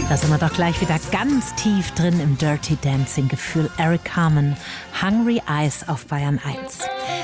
Da sind wir doch gleich wieder ganz tief drin im Dirty Dancing-Gefühl. Eric Carmen, Hungry Eyes auf Bayern 1.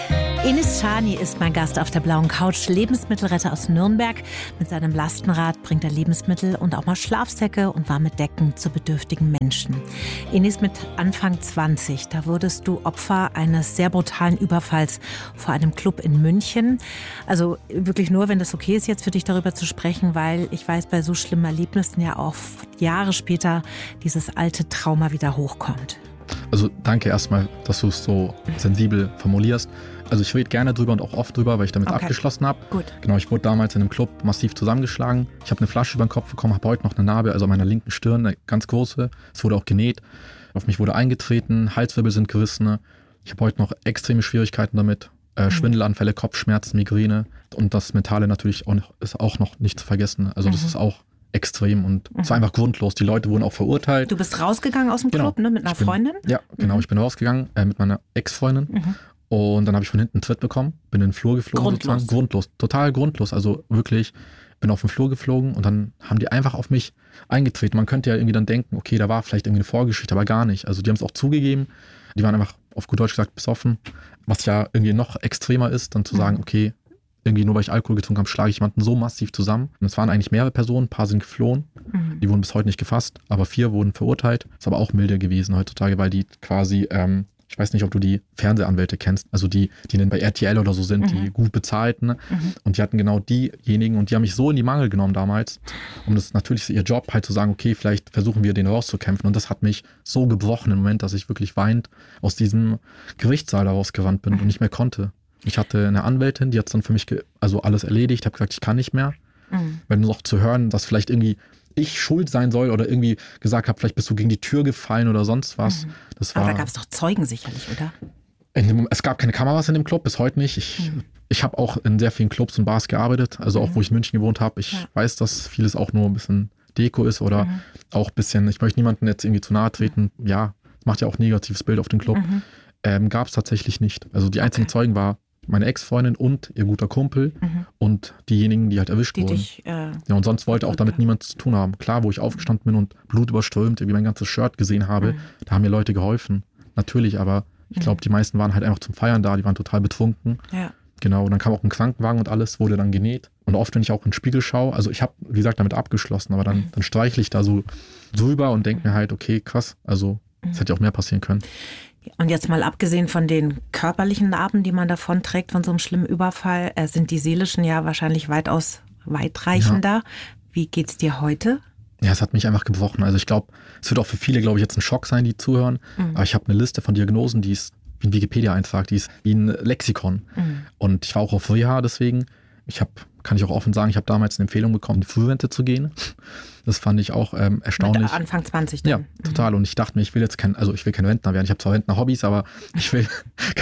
Enis Schani ist mein Gast auf der blauen Couch, Lebensmittelretter aus Nürnberg. Mit seinem Lastenrad bringt er Lebensmittel und auch mal Schlafsäcke und warme Decken zu bedürftigen Menschen. Enis, mit Anfang 20, da wurdest du Opfer eines sehr brutalen Überfalls vor einem Club in München. Also wirklich nur, wenn das okay ist, jetzt für dich darüber zu sprechen, weil ich weiß, bei so schlimmen Erlebnissen ja auch Jahre später dieses alte Trauma wieder hochkommt. Also danke erstmal, dass du es so sensibel formulierst. Also ich rede gerne drüber und auch oft drüber, weil ich damit abgeschlossen habe. Gut. Genau, ich wurde damals in einem Club massiv zusammengeschlagen. Ich habe eine Flasche über den Kopf bekommen, habe heute noch eine Narbe, also an meiner linken Stirn, eine ganz große. Es wurde auch genäht. Auf mich wurde eingetreten, Halswirbel sind gerissen. Ich habe heute noch extreme Schwierigkeiten damit. Schwindelanfälle, Kopfschmerzen, Migräne. Und das Mentale natürlich ist auch noch nicht zu vergessen. Also das ist auch extrem und es war einfach grundlos. Die Leute wurden auch verurteilt. Du bist rausgegangen aus dem Club, ne, mit einer Freundin? Ja, genau. Ich bin rausgegangen mit meiner Ex-Freundin. Und dann habe ich von hinten einen Tritt bekommen, bin in den Flur geflogen. Grundlos, total grundlos. Also wirklich, bin auf den Flur geflogen und dann haben die einfach auf mich eingetreten. Man könnte ja irgendwie dann denken, okay, da war vielleicht irgendwie eine Vorgeschichte, aber gar nicht. Also die haben es auch zugegeben. Die waren einfach, auf gut Deutsch gesagt, besoffen. Was ja irgendwie noch extremer ist, dann zu sagen, okay, irgendwie nur weil ich Alkohol getrunken habe, schlage ich jemanden so massiv zusammen. Und es waren eigentlich mehrere Personen, ein paar sind geflohen. Die wurden bis heute nicht gefasst, aber 4 wurden verurteilt. Ist aber auch milde gewesen heutzutage, weil die quasi, ich weiß nicht, ob du die Fernsehanwälte kennst, also die dann bei RTL oder so sind, die gut bezahlten. Ne? Und die hatten genau diejenigen und die haben mich so in die Mangel genommen damals, um das natürlich ihr Job halt zu sagen, okay, vielleicht versuchen wir den rauszukämpfen. Und das hat mich so gebrochen im Moment, dass ich wirklich weinend aus diesem Gerichtssaal da rausgerannt bin und nicht mehr konnte. Ich hatte eine Anwältin, die hat dann für mich also alles erledigt, habe gesagt, ich kann nicht mehr. Weil nur noch zu hören, dass vielleicht irgendwie ich schuld sein soll oder irgendwie gesagt habe, vielleicht bist du gegen die Tür gefallen oder sonst was. Das war, aber da gab es doch Zeugen sicherlich, oder? Es gab keine Kameras in dem Club, bis heute nicht. Ich habe auch in sehr vielen Clubs und Bars gearbeitet, also auch wo ich in München gewohnt habe. Ich weiß, dass vieles auch nur ein bisschen Deko ist oder auch ein bisschen, ich möchte niemandem jetzt irgendwie zu nahe treten. Ja, es macht ja auch ein negatives Bild auf den Club. Gab es tatsächlich nicht. Also die einzigen Zeugen war meine Ex-Freundin und ihr guter Kumpel und diejenigen, die halt erwischt wurden. Ja, und sonst wollte auch damit niemand zu tun haben. Klar, wo ich aufgestanden bin und Blut überströmt, irgendwie mein ganzes Shirt gesehen habe, da haben mir Leute geholfen. Natürlich, aber ich glaube, die meisten waren halt einfach zum Feiern da, die waren total betrunken. Ja. Genau, und dann kam auch ein Krankenwagen und alles, wurde dann genäht. Und oft, wenn ich auch in den Spiegel schaue, also ich habe, wie gesagt, damit abgeschlossen, aber dann streichle ich da so drüber und denke mir halt, okay, krass, also es hätte ja auch mehr passieren können. Und jetzt mal abgesehen von den körperlichen Narben, die man davon trägt von so einem schlimmen Überfall, sind die seelischen ja wahrscheinlich weitaus weitreichender. Ja. Wie geht's dir heute? Ja, es hat mich einfach gebrochen. Also ich glaube, es wird auch für viele, glaube ich, jetzt ein Schock sein, die zuhören. Aber ich habe eine Liste von Diagnosen, die ist wie ein Wikipedia-Eintrag, die ist wie ein Lexikon. Und ich war auch auf Reha deswegen. Kann ich auch offen sagen, ich habe damals eine Empfehlung bekommen, in die Frührente zu gehen. Das fand ich auch erstaunlich. Mit Anfang 20 dann. Ja, total. Und ich dachte mir, ich will kein Rentner werden. Ich habe zwar Rentner-Hobbys, aber ich will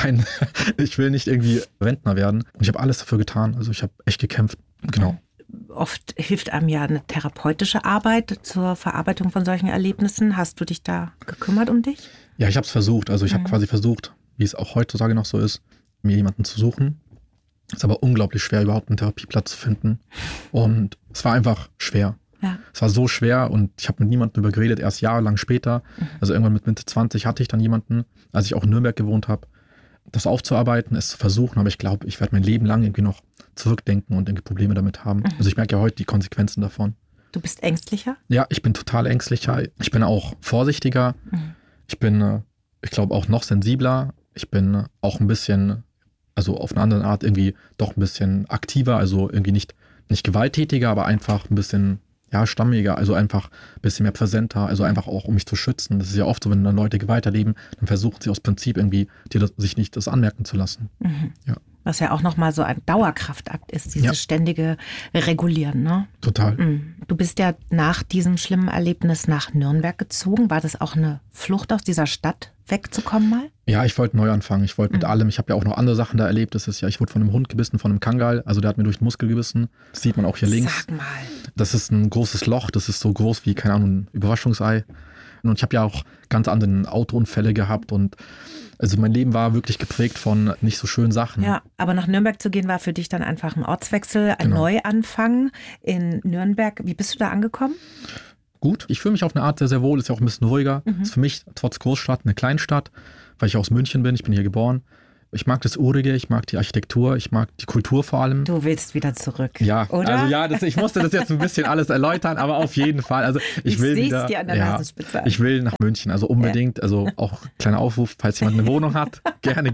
nicht irgendwie Rentner werden. Und ich habe alles dafür getan. Also ich habe echt gekämpft. Genau. Oft hilft einem ja eine therapeutische Arbeit zur Verarbeitung von solchen Erlebnissen. Hast du dich da gekümmert um dich? Ja, ich habe es versucht. Also ich habe quasi versucht, wie es auch heutzutage noch so ist, mir jemanden zu suchen. Es ist aber unglaublich schwer, überhaupt einen Therapieplatz zu finden. Und es war einfach schwer. Ja. Es war so schwer und ich habe mit niemandem darüber geredet, erst jahrelang später. Also irgendwann mit Mitte 20 hatte ich dann jemanden, als ich auch in Nürnberg gewohnt habe, das aufzuarbeiten, es zu versuchen. Aber ich glaube, ich werde mein Leben lang irgendwie noch zurückdenken und irgendwie Probleme damit haben. Also ich merke ja heute die Konsequenzen davon. Du bist ängstlicher? Ja, ich bin total ängstlicher. Ich bin auch vorsichtiger. Ich bin, ich glaube, auch noch sensibler. Ich bin auch ein bisschen, also auf eine andere Art irgendwie doch ein bisschen aktiver, also irgendwie nicht gewalttätiger, aber einfach ein bisschen, ja, stammiger, also einfach ein bisschen mehr präsenter, also einfach auch, um mich zu schützen. Das ist ja oft so, wenn dann Leute Gewalt erleben, dann versuchen sie aus Prinzip irgendwie, sich nicht das anmerken zu lassen. Ja. Was ja auch nochmal so ein Dauerkraftakt ist, dieses ständige Regulieren, ne? Total. Du bist ja nach diesem schlimmen Erlebnis nach Nürnberg gezogen. War das auch eine Flucht aus dieser Stadt, wegzukommen mal? Ja, ich wollte neu anfangen. Ich wollte mit allem. Ich habe ja auch noch andere Sachen da erlebt. Das ist ja, ich wurde von einem Hund gebissen, von einem Kangal. Also der hat mir durch den Muskel gebissen. Das sieht man auch hier links. Sag mal. Das ist ein großes Loch. Das ist so groß wie, keine Ahnung, ein Überraschungsei. Und ich habe ja auch ganz andere Autounfälle gehabt und also mein Leben war wirklich geprägt von nicht so schönen Sachen. Ja, aber nach Nürnberg zu gehen war für dich dann einfach ein Ortswechsel, ein Neuanfang in Nürnberg. Wie bist du da angekommen? gut. Ich fühle mich auf eine Art sehr, sehr wohl, ist ja auch ein bisschen ruhiger. Ist für mich trotz Großstadt eine Kleinstadt, weil ich aus München bin, ich bin hier geboren. Ich mag das Urige, ich mag die Architektur, ich mag die Kultur vor allem. Du willst wieder zurück, ja, oder? Also ja, ich musste das jetzt ein bisschen alles erläutern, aber auf jeden Fall. Also ich will wieder, dir an der Nasenspitze an. Ich will nach München, also unbedingt. Also auch kleiner Aufruf, falls jemand eine Wohnung hat, gerne.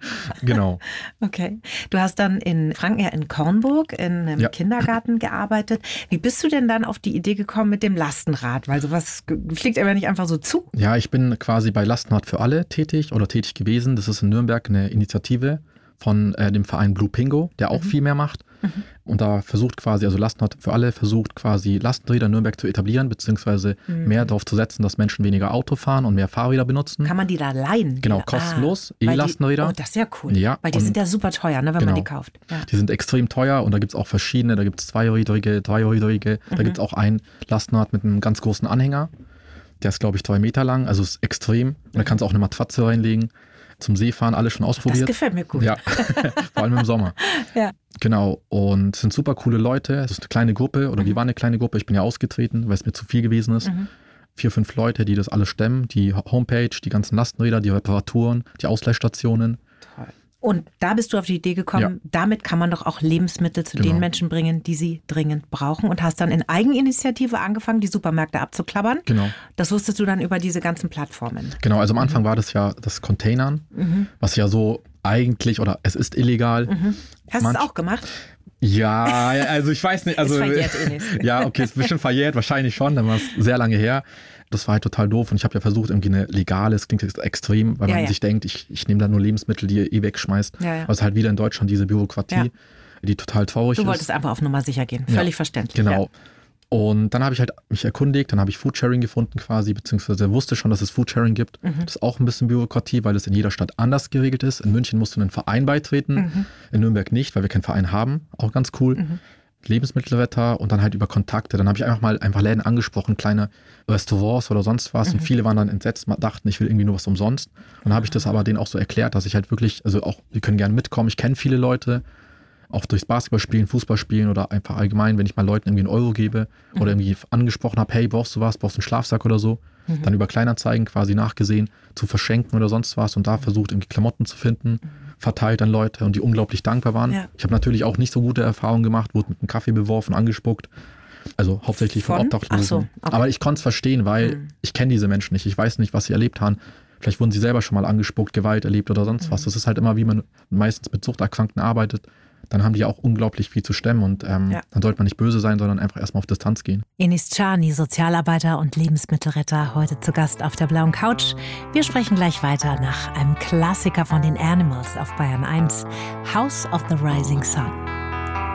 Genau. Okay. Du hast dann in Franken, in Kornburg, in einem Kindergarten gearbeitet. Wie bist du denn dann auf die Idee gekommen mit dem Lastenrad? Weil sowas fliegt aber nicht einfach so zu. Ja, ich bin quasi bei Lastenrad für alle tätig gewesen. Das ist in Nürnberg eine Initiative von dem Verein Blue Pingo, der auch viel mehr macht. Und da versucht quasi, also Lastenrad für alle, versucht quasi Lastenräder in Nürnberg zu etablieren, beziehungsweise mehr darauf zu setzen, dass Menschen weniger Auto fahren und mehr Fahrräder benutzen. Kann man die da leihen? Genau, kostenlos, E-Lastenräder. Oh, das ist ja cool. Ja, weil die sind ja super teuer, ne, wenn man die kauft. Ja. Die sind extrem teuer und da gibt es auch verschiedene, da gibt es zweirädrige, dreirädrige, da gibt es auch ein Lastenrad mit einem ganz großen Anhänger. Der ist, glaube ich, 2 Meter lang, also ist extrem. Und da kannst du auch eine Matratze reinlegen. Zum Seefahren alles schon ausprobiert. Das gefällt mir gut. Ja, vor allem im Sommer. Ja. Genau, und es sind super coole Leute. Es ist eine kleine Gruppe, oder wir waren eine kleine Gruppe. Ich bin ja ausgetreten, weil es mir zu viel gewesen ist. 4, 5 Leute, die das alles stemmen. Die Homepage, die ganzen Lastenräder, die Reparaturen, die Ausleihstationen. Toll. Und da bist du auf die Idee gekommen, damit kann man doch auch Lebensmittel zu den Menschen bringen, die sie dringend brauchen. Und hast dann in Eigeninitiative angefangen, die Supermärkte abzuklappern. Genau. Das wusstest du dann über diese ganzen Plattformen. Genau, also am Anfang war das ja das Containern, was ja so eigentlich, oder es ist illegal. Hast du es auch gemacht? Ja, also ich weiß nicht. Also, ist verjährt nicht. Ja, okay, ist bestimmt verjährt, wahrscheinlich schon, dann war es sehr lange her. Das war halt total doof und ich habe ja versucht, irgendwie eine legale, es klingt jetzt extrem, weil man sich denkt, ich nehme da nur Lebensmittel, die ihr wegschmeißt. Aber es ist halt wieder in Deutschland diese Bürokratie, die total traurig ist. Du wolltest einfach auf Nummer sicher gehen, völlig verständlich. Genau. Ja. Und dann habe ich halt mich erkundigt, dann habe ich Foodsharing gefunden quasi, beziehungsweise wusste schon, dass es Foodsharing gibt. Das ist auch ein bisschen Bürokratie, weil es in jeder Stadt anders geregelt ist. In München musst du einen Verein beitreten, in Nürnberg nicht, weil wir keinen Verein haben. Auch ganz cool. Lebensmittelwetter und dann halt über Kontakte. Dann habe ich einfach Läden angesprochen, kleine Restaurants oder sonst was. Und viele waren dann entsetzt, dachten, ich will irgendwie nur was umsonst. Und dann habe ich das aber denen auch so erklärt, dass ich halt wirklich, also auch, die können gerne mitkommen. Ich kenne viele Leute, auch durchs Basketballspielen, Fußballspielen oder einfach allgemein, wenn ich mal Leuten irgendwie 1 Euro gebe oder irgendwie angesprochen habe, hey, brauchst du was, brauchst du einen Schlafsack oder so, dann über Kleinanzeigen quasi nachgesehen, zu verschenken oder sonst was und da versucht, irgendwie Klamotten zu finden, verteilt an Leute und die unglaublich dankbar waren. Ja. Ich habe natürlich auch nicht so gute Erfahrungen gemacht, wurde mit einem Kaffee beworfen, angespuckt, also hauptsächlich von Obdachlosen. So, okay. Aber ich konnte es verstehen, weil ich kenne diese Menschen nicht, ich weiß nicht, was sie erlebt haben. Vielleicht wurden sie selber schon mal angespuckt, Gewalt erlebt oder sonst was. Das ist halt immer, wie man meistens mit Suchterkrankten arbeitet. Dann haben die auch unglaublich viel zu stemmen und dann sollte man nicht böse sein, sondern einfach erstmal auf Distanz gehen. Enis Czarny, Sozialarbeiter und Lebensmittelretter, heute zu Gast auf der blauen Couch. Wir sprechen gleich weiter nach einem Klassiker von den Animals auf Bayern 1, House of the Rising Sun.